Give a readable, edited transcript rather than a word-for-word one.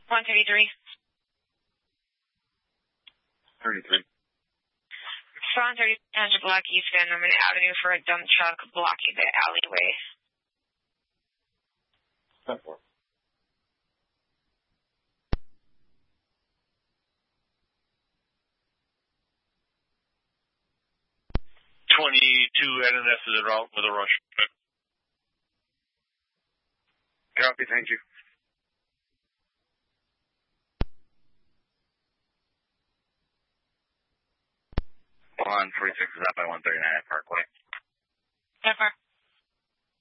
133. 33. Spawn 30 block East Van Norman Avenue for a dump truck blocking the alleyway. 10-4. NNS is en route with a rush. Copy, thank you. On 46 is up by 139 at Parkway. 10-4.